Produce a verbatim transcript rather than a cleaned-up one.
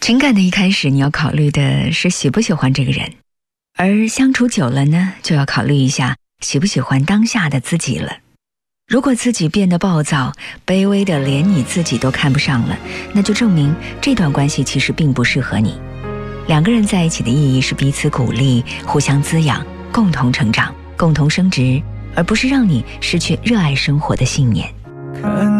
情感的一开始，你要考虑的是喜不喜欢这个人，而相处久了呢，就要考虑一下喜不喜欢当下的自己了。如果自己变得暴躁、卑微的连你自己都看不上了，那就证明这段关系其实并不适合你。两个人在一起的意义是彼此鼓励，互相滋养，共同成长，共同升值，而不是让你失去热爱生活的信念。